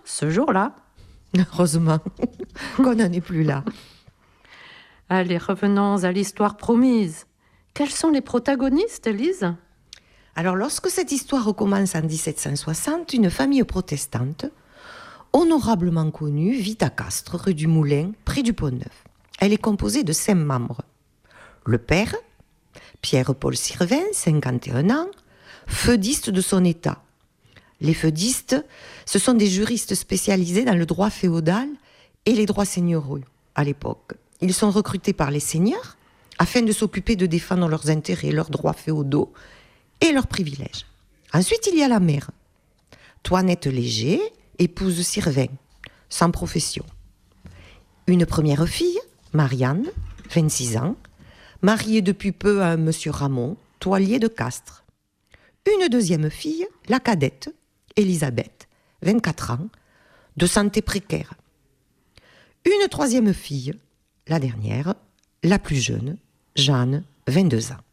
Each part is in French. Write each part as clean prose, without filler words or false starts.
ce jour-là. Heureusement qu'on n'en est plus là. Allez, revenons à l'histoire promise. Quels sont les protagonistes, Élise ? Alors, lorsque cette histoire commence en 1760, une famille protestante, honorablement connue, vit à Castres, rue du Moulin, près du Pont-Neuf. Elle est composée de 5 membres. Le père, Pierre-Paul Sirvin, 51 ans, feudiste de son état. Les feudistes, ce sont des juristes spécialisés dans le droit féodal et les droits seigneuriaux à l'époque. Ils sont recrutés par les seigneurs afin de s'occuper de défendre leurs intérêts, leurs droits féodaux et leurs privilèges. Ensuite, il y a la mère, Toinette Léger, épouse Sirvin, sans profession. Une première fille, Marianne, 26 ans, mariée depuis peu à un monsieur Ramon, toilier de Castres. Une deuxième fille, la cadette, Elisabeth, 24 ans, de santé précaire. Une troisième fille, la dernière, la plus jeune, Jeanne, 22 ans.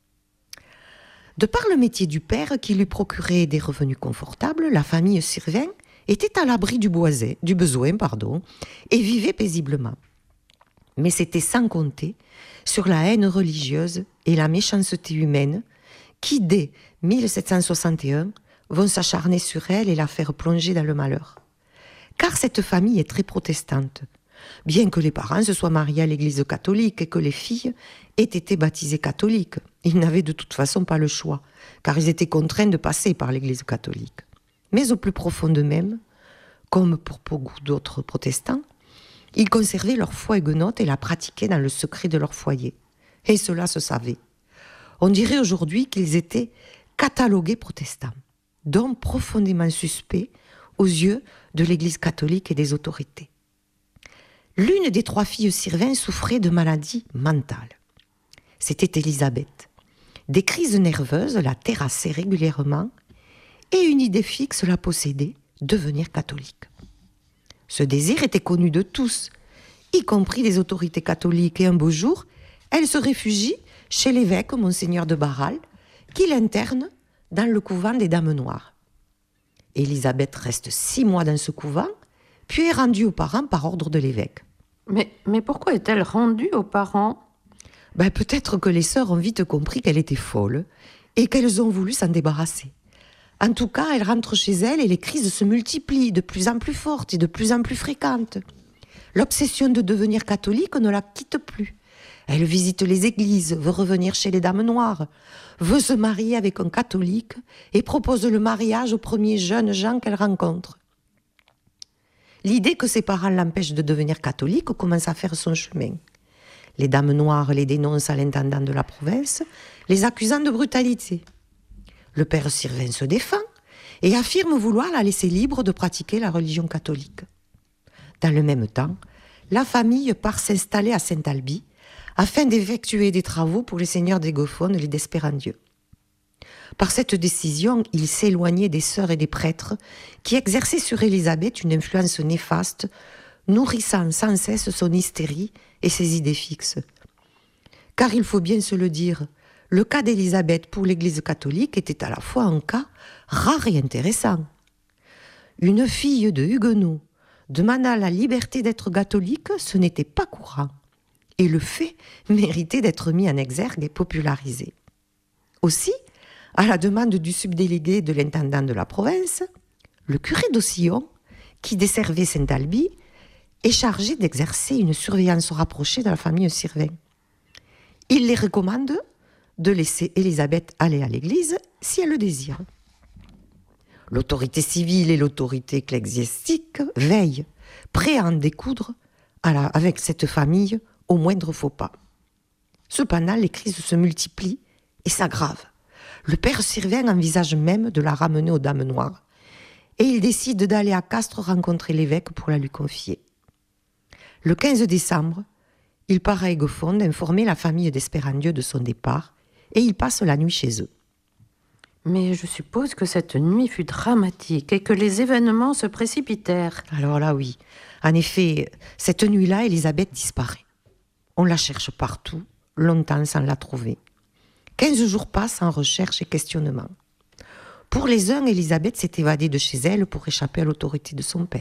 De par le métier du père qui lui procurait des revenus confortables, la famille Sirvin était à l'abri du besoin, et vivait paisiblement. Mais c'était sans compter sur la haine religieuse et la méchanceté humaine qui, dès 1761, vont s'acharner sur elle et la faire plonger dans le malheur. Car cette famille est très protestante. Bien que les parents se soient mariés à l'église catholique et que les filles aient été baptisées catholiques, ils n'avaient de toute façon pas le choix, car ils étaient contraints de passer par l'église catholique. Mais au plus profond d'eux-mêmes, comme pour beaucoup d'autres protestants, ils conservaient leur foi huguenote et la pratiquaient dans le secret de leur foyer. Et cela se savait. On dirait aujourd'hui qu'ils étaient catalogués protestants, donc profondément suspects aux yeux de l'Église catholique et des autorités. L'une des 3 filles Sirvin souffrait de maladies mentales. C'était Elisabeth. Des crises nerveuses la terrassaient régulièrement et une idée fixe la possédait, devenir catholique. Ce désir était connu de tous, y compris des autorités catholiques, et un beau jour, elle se réfugie chez l'évêque, Monseigneur de Barral, qui l'interne dans le couvent des Dames Noires. Elisabeth reste 6 mois dans ce couvent, puis est rendue aux parents par ordre de l'évêque. Mais pourquoi est-elle rendue aux parents ? Peut-être que les sœurs ont vite compris qu'elle était folle et qu'elles ont voulu s'en débarrasser. En tout cas, elle rentre chez elle et les crises se multiplient, de plus en plus fortes et de plus en plus fréquentes. L'obsession de devenir catholique ne la quitte plus. Elle visite les églises, veut revenir chez les Dames Noires, veut se marier avec un catholique et propose le mariage aux premiers jeunes gens qu'elle rencontre. L'idée que ses parents l'empêchent de devenir catholique commence à faire son chemin. Les Dames Noires les dénoncent à l'intendant de la province, les accusant de brutalité. Le père Sirvin se défend et affirme vouloir la laisser libre de pratiquer la religion catholique. Dans le même temps, la famille part s'installer à Saint-Alby afin d'effectuer des travaux pour les seigneurs d'Égophone et d'Espérandieu. Par cette décision, il s'éloignait des sœurs et des prêtres qui exerçaient sur Élisabeth une influence néfaste, nourrissant sans cesse son hystérie et ses idées fixes. Car il faut bien se le dire, le cas d'Élisabeth pour l'Église catholique était à la fois un cas rare et intéressant. Une fille de huguenot demandant la liberté d'être catholique, ce n'était pas courant. Et le fait méritait d'être mis en exergue et popularisé. Aussi, à la demande du subdélégué de l'intendant de la province, le curé d'Aussillon, qui desservait Saint-Alby, est chargé d'exercer une surveillance rapprochée de la famille Sirvin. Il les recommande de laisser Élisabeth aller à l'église si elle le désire. L'autorité civile et l'autorité ecclésiastique veillent, prêts à en découdre avec cette famille au moindre faux pas. Cependant, les crises se multiplient et s'aggravent. Le père Sirvin envisage même de la ramener aux Dames Noires et il décide d'aller à Castres rencontrer l'évêque pour la lui confier. Le 15 décembre, il part à Égophone informer la famille d'Espérandieu de son départ et il passe la nuit chez eux. Mais je suppose que cette nuit fut dramatique et que les événements se précipitèrent. Alors là, oui. En effet, cette nuit-là, Élisabeth disparaît. On la cherche partout, longtemps sans la trouver. 15 jours passent en recherche et questionnement. Pour les uns, Élisabeth s'est évadée de chez elle pour échapper à l'autorité de son père.